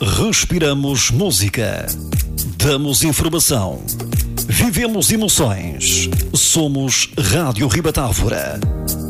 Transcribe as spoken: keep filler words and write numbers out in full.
Respiramos música. Damos informação. Vivemos emoções. Somos Rádio Ribatávora.